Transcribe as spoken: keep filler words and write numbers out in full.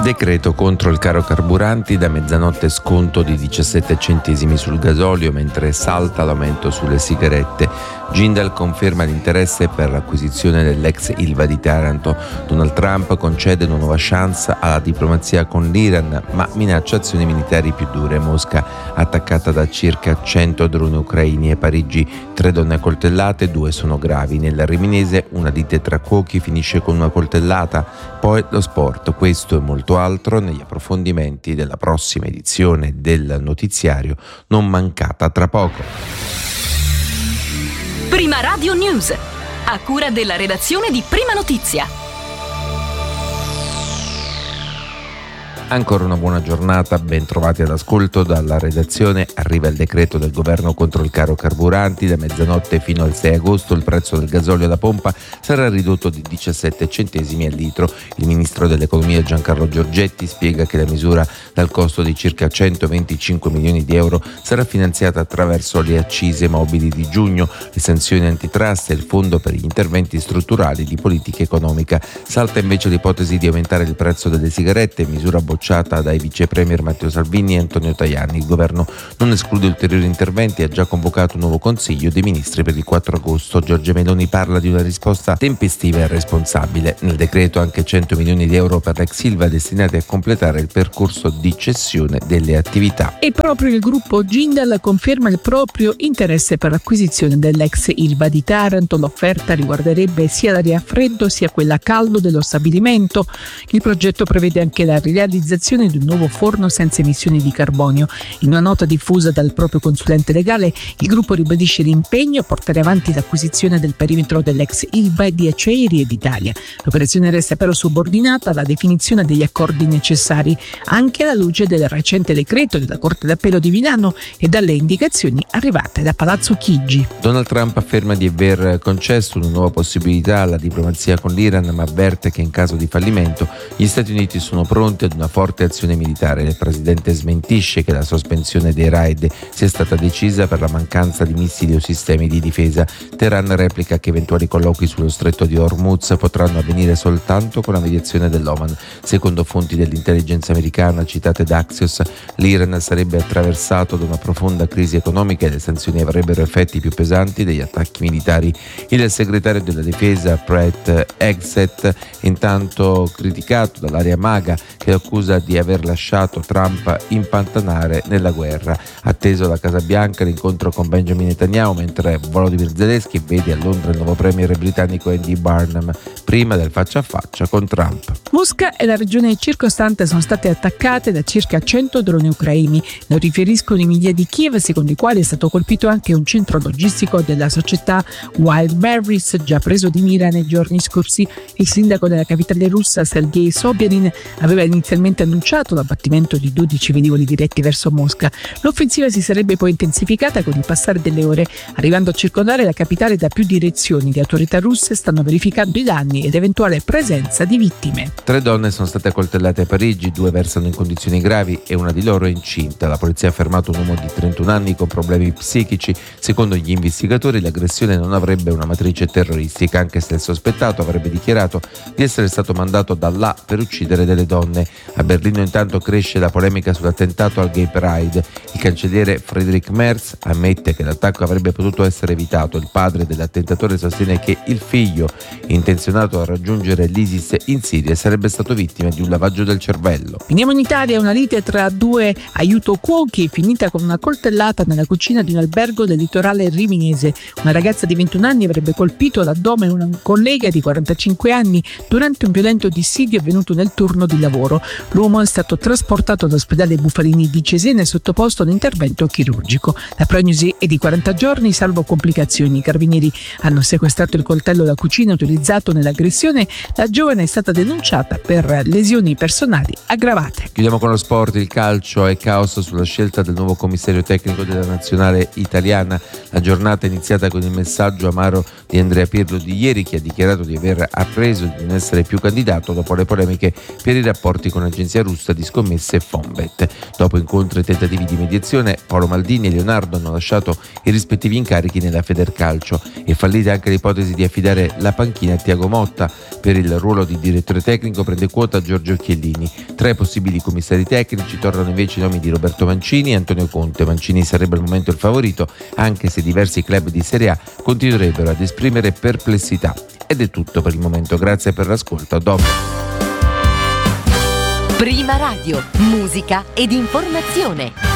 Decreto contro il caro carburanti, da mezzanotte sconto di diciassette centesimi sul gasolio, mentre salta l'aumento sulle sigarette. Jindal conferma l'interesse per l'acquisizione dell'ex Ilva di Taranto. Donald Trump concede una nuova chance alla diplomazia con l'Iran, ma minaccia azioni militari più dure. Mosca attaccata da circa cento droni ucraini e Parigi. Tre donne coltellate, due sono gravi. Nella Riminese una lite tra cuochi finisce con una coltellata. Poi lo sport, questo e molto altro negli approfondimenti della prossima edizione del notiziario, non mancata tra poco. Prima Radio News, a cura della redazione di Prima Notizia. Ancora una buona giornata, ben trovati all'ascolto dalla redazione. Arriva il decreto del governo contro il caro carburanti. Da mezzanotte fino al sei agosto il prezzo del gasolio alla pompa sarà ridotto di diciassette centesimi al litro. Il ministro dell'economia Giancarlo Giorgetti spiega che la misura, dal costo di circa centoventicinque milioni di euro, sarà finanziata attraverso le accise mobili di giugno, le sanzioni antitrust e il fondo per gli interventi strutturali di politica economica. Salta invece l'ipotesi di aumentare il prezzo delle sigarette, misura bocciata dai vice premier Matteo Salvini e Antonio Tajani. Il governo non esclude ulteriori interventi e ha già convocato un nuovo consiglio dei ministri per il quattro agosto. Giorgia Meloni parla di una risposta tempestiva e responsabile. Nel decreto anche cento milioni di euro per l'ex Ilva destinati a completare il percorso di cessione delle attività. E proprio il gruppo Jindal conferma il proprio interesse per l'acquisizione dell'ex Ilva di Taranto. L'offerta riguarderebbe sia l'area a freddo sia quella a caldo dello stabilimento. Il progetto prevede anche la realizzazione di un nuovo forno senza emissioni di carbonio. In una nota diffusa dal proprio consulente legale, il gruppo ribadisce l'impegno a portare avanti l'acquisizione del perimetro dell'ex Ilva e di Acciaierie d'Italia. L'operazione resta però subordinata alla definizione degli accordi necessari, anche alla luce del recente decreto della Corte d'Appello di Milano e dalle indicazioni arrivate da Palazzo Chigi. Donald Trump afferma di aver concesso una nuova possibilità alla diplomazia con l'Iran, ma avverte che in caso di fallimento gli Stati Uniti sono pronti ad una forte azione militare. Il presidente smentisce che la sospensione dei raid sia stata decisa per la mancanza di missili o sistemi di difesa. Teheran replica che eventuali colloqui sullo stretto di Hormuz potranno avvenire soltanto con la mediazione dell'Oman. Secondo fonti dell'intelligence americana citate da Axios, l'Iran sarebbe attraversato da una profonda crisi economica e le sanzioni avrebbero effetti più pesanti degli attacchi militari. Il segretario della difesa Pete Hegseth, intanto criticato dall'area MAGA, che accusa di aver lasciato Trump impantanare nella guerra. Atteso alla Casa Bianca l'incontro con Benjamin Netanyahu, mentre Volodymyr Zelensky vede a Londra il nuovo premier britannico Andy Burnham prima del faccia a faccia con Trump. Mosca e la regione circostante sono state attaccate da circa cento droni ucraini. Lo riferiscono i media di Kiev, secondo i quali è stato colpito anche un centro logistico della società Wildberries, già preso di mira nei giorni scorsi. Il sindaco della capitale russa Sergei Sobyanin aveva inizialmente annunciato l'abbattimento di dodici velivoli diretti verso Mosca. L'offensiva si sarebbe poi intensificata con il passare delle ore, arrivando a circondare la capitale da più direzioni. Le autorità russe stanno verificando i danni ed eventuale presenza di vittime. Tre donne sono state accoltellate a Parigi, due versano in condizioni gravi e una di loro è incinta. La polizia ha fermato un uomo di trentuno anni con problemi psichici. Secondo gli investigatori l'aggressione non avrebbe una matrice terroristica, anche se il sospettato avrebbe dichiarato di essere stato mandato da là per uccidere delle donne. A Berlino intanto cresce la polemica sull'attentato al Gay Pride. Il cancelliere Friedrich Merz ammette che l'attacco avrebbe potuto essere evitato. Il padre dell'attentatore sostiene che il figlio, intenzionato a raggiungere l'ISIS in Siria, sarebbe stato vittima di un lavaggio del cervello. Veniamo in Italia. Una lite tra due aiuto cuochi è finita con una coltellata nella cucina di un albergo del litorale riminese. Una ragazza di ventuno anni avrebbe colpito all'addome una collega di quarantacinque anni durante un violento dissidio avvenuto nel turno di lavoro. L'uomo è stato trasportato all'ospedale Bufalini di Cesena e sottoposto a un intervento chirurgico. La prognosi è di quaranta giorni, salvo complicazioni. I carabinieri hanno sequestrato il coltello da cucina utilizzato nell'aggressione. La giovane è stata denunciata per lesioni personali aggravate. Chiudiamo con lo sport. Il calcio è caos sulla scelta del nuovo commissario tecnico della nazionale italiana. La giornata è iniziata con il messaggio amaro di Andrea Pirlo di ieri, che ha dichiarato di aver appreso di non essere più candidato dopo le polemiche per i rapporti con l'agenzia russa di scommesse Fonbet. Dopo incontri e tentativi di mediazione mediazione Paolo Maldini e Leonardo hanno lasciato i rispettivi incarichi nella Federcalcio. È fallita anche l'ipotesi di affidare la panchina a Tiago Motta. Per il ruolo di direttore tecnico prende quota Giorgio Chiellini. Tra i possibili commissari tecnici tornano invece i nomi di Roberto Mancini e Antonio Conte. Mancini sarebbe al momento il favorito, anche se diversi club di Serie A continuerebbero ad esprimere perplessità. Ed è tutto per il momento, grazie per l'ascolto, a dopo. Prima Radio, musica ed informazione.